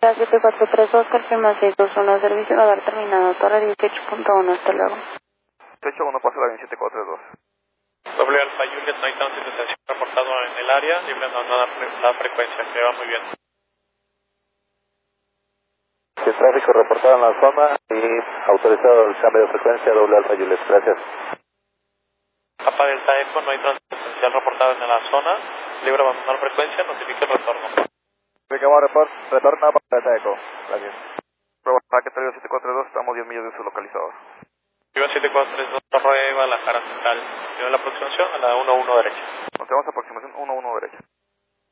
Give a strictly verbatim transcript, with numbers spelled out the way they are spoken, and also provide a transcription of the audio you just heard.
siete cuatro tres dos, confirma seis dos uno, servicio de haber terminado, torre dieciocho punto uno, hasta luego. dieciocho uno, pasa la veintisiete cuatro tres dos. W Alfa Juliet, no hay tránsito de detención reportado en el área, libre de la, la frecuencia, que va muy bien. El tráfico reportado en la zona y autorizado el cambio de frecuencia W Alfa Juliet, gracias. Papa Delta Eco, no hay tránsito esencial reportado en la zona, libre de abandonar frecuencia, notifique el retorno. Ubicamos report, retorno para Delta Eco, gracias. Prueba que Viva siete cuatro tres dos, estamos diez millas de su localizador. Viva siete cuatro tres dos, Torre Guadalajara Central, tiene la aproximación a la uno uno derecha.